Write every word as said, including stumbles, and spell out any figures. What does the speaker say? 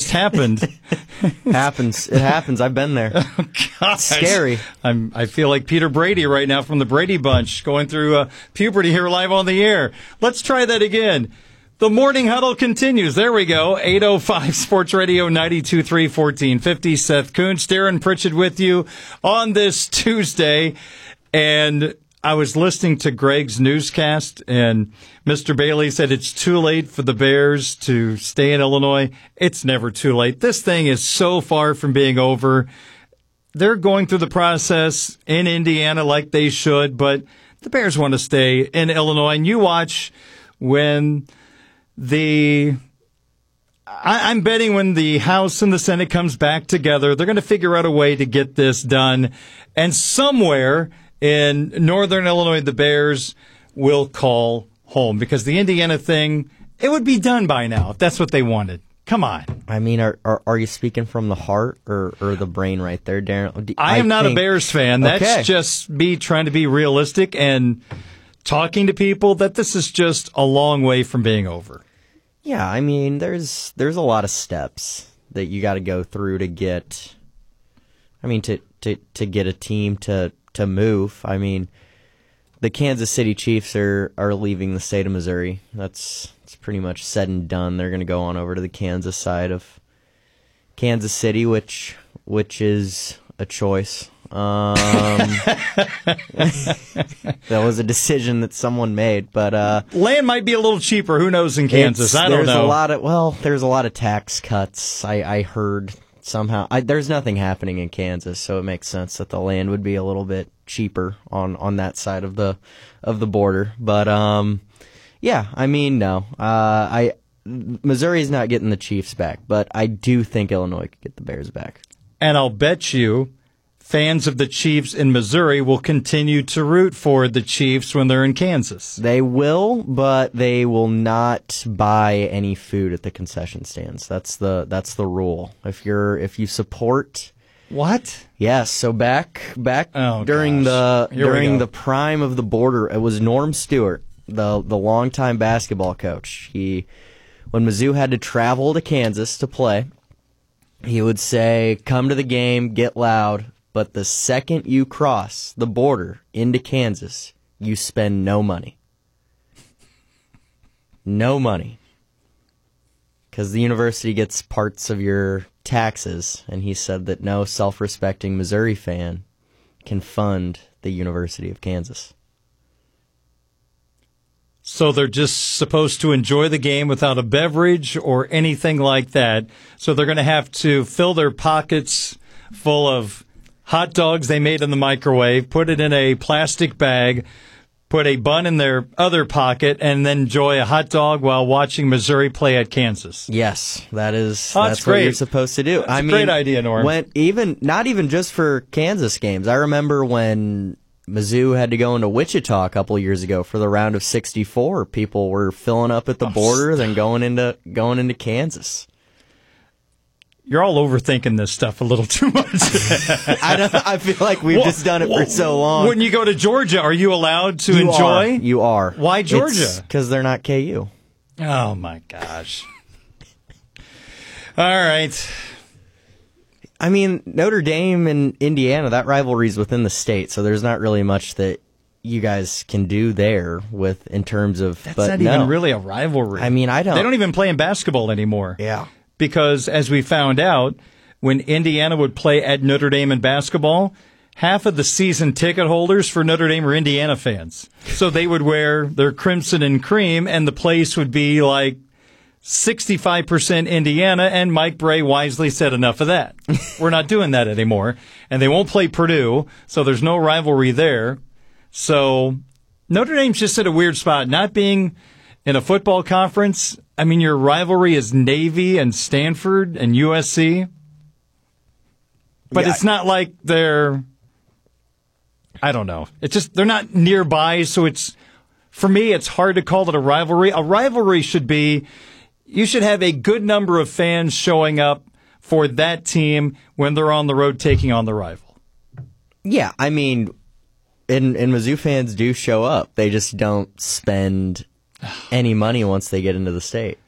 just happened. happens. It happens. I've been there. Oh, gosh. Scary. I'm, I feel like Peter Brady right now from the Brady Bunch going through uh, puberty here live on the air. Let's try that again. The Morning Huddle continues. There we go. eight oh five Sports Radio ninety-two point three, fourteen fifty. Seth Kuntz, Darren Pritchett with you on this Tuesday. And I was listening to Greg's newscast, and Mister Bailey said it's too late for the Bears to stay in Illinois. It's never too late. This thing is so far from being over. They're going through the process in Indiana like they should, but the Bears want to stay in Illinois. And you watch when the I, I'm betting when the House and the Senate comes back together, they're going to figure out a way to get this done. And somewhere in northern Illinois, the Bears will call home, because the Indiana thing, it would be done by now if that's what they wanted. Come on. I mean, are are, are you speaking from the heart or, or the brain right there, Darren? I am I not think, a Bears fan. That's okay. just me trying to be realistic and talking to people that this is just a long way from being over. Yeah, I mean, there's there's a lot of steps that you got to go through to get. I mean, to, to, to get a team to, to move. I mean, the Kansas City Chiefs are, are leaving the state of Missouri. That's it's pretty much said and done. They're going to go on over to the Kansas side of Kansas City, which which is a choice. Um, that was a decision that someone made, but uh, land might be a little cheaper. Who knows in Kansas? I don't there's know. There's a lot of well, there's a lot of tax cuts. I, I heard somehow. I, there's nothing happening in Kansas, so it makes sense that the land would be a little bit cheaper on, on that side of the of the border. But um, yeah, I mean, no, uh, I Missouri's not getting the Chiefs back, but I do think Illinois could get the Bears back. And I'll bet you fans of the Chiefs in Missouri will continue to root for the Chiefs when they're in Kansas. They will, but they will not buy any food at the concession stands. That's the that's the rule. If you're if you support What? Yes, so back back oh, during gosh. the Here during the prime of the border, it was Norm Stewart, the the longtime basketball coach. He when Mizzou had to travel to Kansas to play, he would say, "Come to the game, get loud. But the second you cross the border into Kansas, you spend no money. No money. Because the university gets parts of your taxes." And he said that no self-respecting Missouri fan can fund the University of Kansas. So they're just supposed to enjoy the game without a beverage or anything like that. So they're going to have to fill their pockets full of hot dogs they made in the microwave, put it in a plastic bag, put a bun in their other pocket, and then enjoy a hot dog while watching Missouri play at Kansas. Yes, that is oh, that's, that's what great. you're supposed to do. That's I a mean, great idea, Norm. When even not even just for Kansas games. I remember when Mizzou had to go into Wichita a couple of years ago for the round of sixty-four. People were filling up at the oh, border, stop. then going into going into Kansas. You're all overthinking this stuff a little too much. I don't, I feel like we've well, just done it well, for so long. When you go to Georgia, are you allowed to you enjoy? Are. You are. Why Georgia? Because they're not K U. Oh, my gosh. All right. I mean, Notre Dame and Indiana, that rivalry is within the state, so there's not really much that you guys can do there with in terms of. That's but not no. even really a rivalry. I mean, I don't. They don't even play in basketball anymore. Yeah. Because as we found out, when Indiana would play at Notre Dame in basketball, half of the season ticket holders for Notre Dame were Indiana fans. So they would wear their crimson and cream, and the place would be like sixty-five percent Indiana, and Mike Bray wisely said, enough of that. We're not doing that anymore. And they won't play Purdue, so there's no rivalry there. So Notre Dame's just at a weird spot, not being in a football conference. I mean, your rivalry is Navy and Stanford and U S C. But yeah. It's not like they're, I don't know. It's just, they're not nearby, so it's, for me, it's hard to call it a rivalry. A rivalry should be, you should have a good number of fans showing up for that team when they're on the road taking on the rival. Yeah, I mean, and, and Mizzou fans do show up. They just don't spend any money once they get into the state.